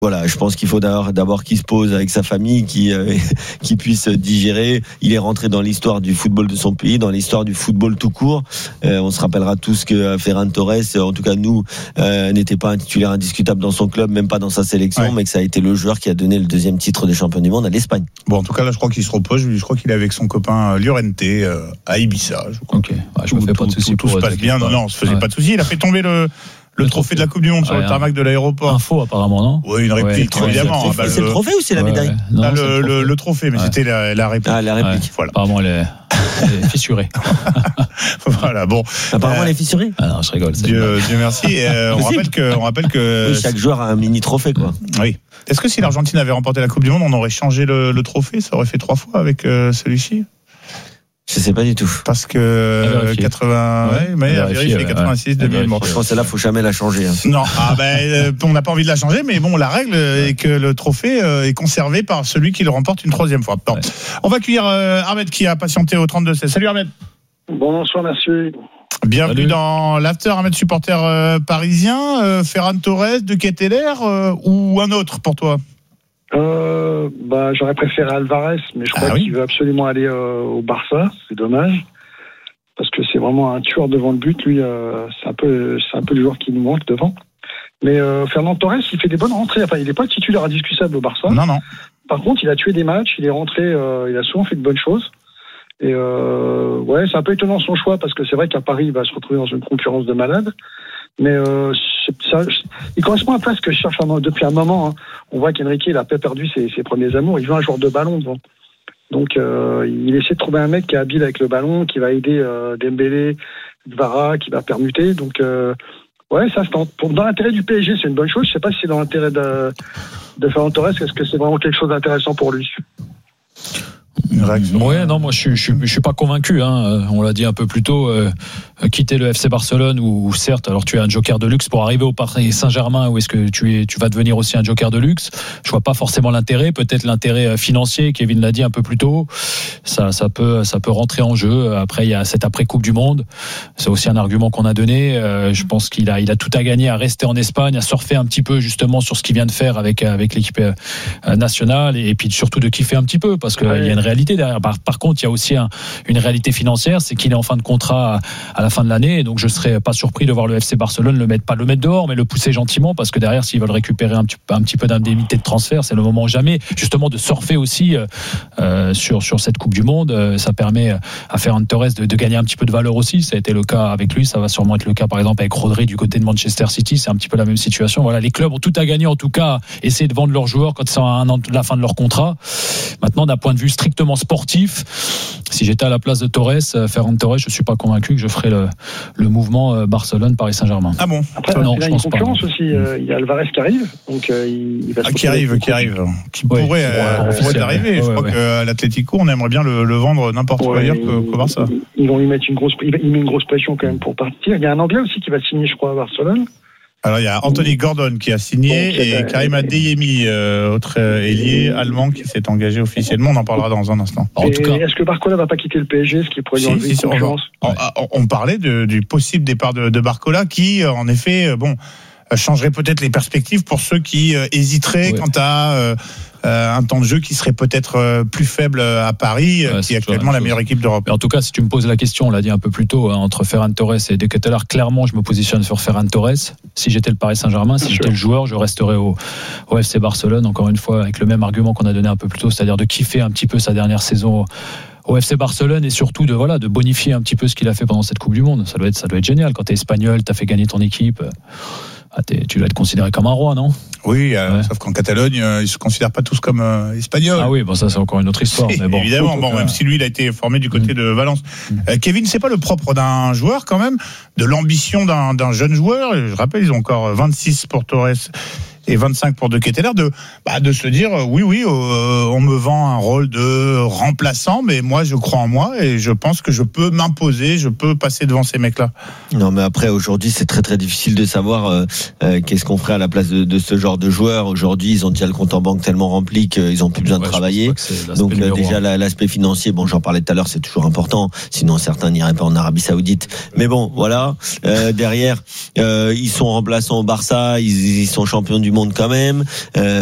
Voilà, je pense qu'il faut d'abord qu'il se pose avec sa famille, qui puisse digérer. Il est rentré dans l'histoire du football de son pays, dans l'histoire du football tout court. On se rappellera tous que Ferran Torres, en tout cas nous, n'était pas un titulaire indiscutable dans son club, même pas dans sa sélection, mais que ça a été le joueur qui a donné le 2e titre de champion du monde à l'Espagne. Bon, en tout cas là, je crois qu'il se repose. Je crois qu'il est avec son copain Llorente à Ibiza. Ok, je me fais pas de soucis. Tout se passe bien. Non, on se faisait pas de soucis. Il a fait tomber le trophée de la Coupe du Monde sur le tarmac de l'aéroport. Info apparemment, non? Oui, une réplique, évidemment. C'est le trophée ou c'est la médaille? Le trophée, mais c'était la réplique. Ah, la réplique. Ouais. Voilà. Apparemment, elle est fissurée. Voilà, bon. Apparemment, elle est fissurée. Ah non, je rigole. Dieu merci. On rappelle que oui, chaque joueur a un mini trophée, quoi. Oui. Est-ce que si l'Argentine avait remporté la Coupe du Monde, on aurait changé le trophée? Ça aurait fait 3 fois avec celui-ci? Je sais pas du tout. Parce que 86, 2000. Bon, je pense que là, faut jamais la changer. Hein. Non, on n'a pas envie de la changer, mais bon, la règle est que le trophée est conservé par celui qui le remporte une 3e fois. Bon. On va accueillir Ahmed qui a patienté au 32-16. Salut Ahmed. Bonsoir, merci. Bienvenue dans l'after, Ahmed, supporter parisien. Ferran Torres, De Ketelaere ou un autre pour toi? J'aurais préféré Alvarez, mais je crois qu'il veut absolument aller au Barça. C'est dommage, parce que c'est vraiment un tueur devant le but. Lui, c'est un peu le joueur qui nous manque devant. Mais Ferran Torres, il fait des bonnes rentrées. Enfin, il n'est pas titulaire indiscutable au Barça. Non. Par contre, il a tué des matchs. Il est rentré. Il a souvent fait de bonnes choses. Et c'est un peu étonnant son choix, parce que c'est vrai qu'à Paris, il va se retrouver dans une concurrence de malades. Mais il correspond un peu à ce que je cherche depuis un moment. Hein. On voit qu'Enrique, il a pas perdu ses premiers amours. Il veut un joueur de ballon devant. Donc, il essaie de trouver un mec qui est habile avec le ballon, qui va aider Dembélé, Kvara, qui va permuter. Donc, ça se tente. Dans l'intérêt du PSG, c'est une bonne chose. Je sais pas si c'est dans l'intérêt de Ferran Torres. Est-ce que c'est vraiment quelque chose d'intéressant pour lui? Une réaction. Ouais, non, moi je suis pas convaincu. Hein. On l'a dit un peu plus tôt. Quitter le FC Barcelone, où certes, alors tu es un joker de luxe pour arriver au Paris Saint-Germain, où est-ce que tu vas devenir aussi un joker de luxe? Je vois pas forcément l'intérêt. Peut-être l'intérêt financier. Kevin l'a dit un peu plus tôt. Ça peut rentrer en jeu. Après, il y a cette après Coupe du Monde. C'est aussi un argument qu'on a donné. Je pense qu'il a tout à gagner à rester en Espagne, à surfer un petit peu justement sur ce qu'il vient de faire avec l'équipe nationale, et puis surtout de kiffer un petit peu, parce qu'il y a une réalité derrière. Par contre, il y a aussi une réalité financière, c'est qu'il est en fin de contrat à la fin de l'année, donc je serais pas surpris de voir le FC Barcelone pas le mettre dehors, mais le pousser gentiment, parce que derrière, s'ils veulent récupérer un petit peu d'indemnité de transfert, c'est le moment jamais justement de surfer aussi sur cette Coupe du Monde. Ça permet à Ferran Torres de gagner un petit peu de valeur aussi. Ça a été le cas avec lui, ça va sûrement être le cas par exemple avec Rodri du côté de Manchester City. C'est un petit peu la même situation. Voilà, les clubs ont tout à gagner, en tout cas essayer de vendre leurs joueurs quand c'est à un an de la fin de leur contrat. Maintenant, d'un point de vue strictement sportif, si j'étais à la place de Ferran Torres, je suis pas convaincu que je ferais le mouvement Barcelone-Paris Saint-Germain. Ah bon? Après, non, il y a une concurrence aussi. Il y a Alvarez qui arrive, donc il va qui pourrait arriver. Je crois qu'à l'Atlético, on aimerait bien le vendre n'importe où ailleurs qu'au Barça. Ils vont lui mettre il met une grosse pression quand même pour partir. Il y a un Anglais aussi qui va signer, je crois, à Barcelone. Alors il y a Anthony Gordon qui a signé et Karim Adeyemi, autre ailier allemand qui s'est engagé officiellement. On en parlera dans un instant. En tout cas, est-ce que Barcola va pas quitter le PSG, ce qui pourrait lui enlever une concurrence? On parlait du possible départ de Barcola qui, en effet, changerait peut-être les perspectives pour ceux qui hésiteraient quant à un temps de jeu qui serait peut-être plus faible à Paris, qui est actuellement la meilleure équipe d'Europe. Mais en tout cas, si tu me poses la question, on l'a dit un peu plus tôt, entre Ferran Torres et De Ketelaere, clairement, je me positionne sur Ferran Torres. Si j'étais le Paris Saint-Germain, si j'étais le joueur, je resterais au FC Barcelone, encore une fois, avec le même argument qu'on a donné un peu plus tôt, c'est-à-dire de kiffer un petit peu sa dernière saison au FC Barcelone, et surtout de bonifier un petit peu ce qu'il a fait pendant cette Coupe du Monde. Ça doit être génial. Quand t'es espagnol, t'as fait gagner ton équipe. Tu dois être considéré comme un roi, non? Oui, sauf qu'en Catalogne, ils se considèrent pas tous comme espagnols. Ah oui, bon, ça c'est encore une autre histoire. Mais bon, évidemment, même si lui il a été formé du côté de Valence. Kevin, c'est pas le propre d'un joueur quand même, de l'ambition d'un jeune joueur. Je rappelle, ils ont encore 26 pour Torres et 25 pour De Ketelaere, de se dire oui, on me vend un rôle de remplaçant, mais moi je crois en moi et je pense que je peux m'imposer, je peux passer devant ces mecs-là. Non, mais après aujourd'hui c'est très très difficile de savoir qu'est-ce qu'on ferait à la place de ce genre de joueurs. Aujourd'hui ils ont déjà le compte en banque tellement rempli qu'ils ont plus besoin de travailler. Donc déjà l'aspect financier, bon, j'en parlais tout à l'heure, c'est toujours important. Sinon certains n'iraient pas en Arabie Saoudite. Mais bon, voilà. Derrière, ils sont remplaçants au Barça, ils sont champions du du monde quand même.